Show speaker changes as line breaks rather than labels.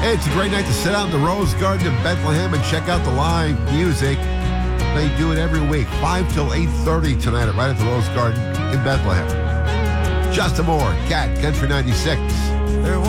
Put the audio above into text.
Hey, it's a great night to sit out in the Rose Garden in Bethlehem and check out the live music. They do it every week, 5 till 8:30 tonight, right at the Rose Garden in Bethlehem. Justin Moore, Cat, Country 96.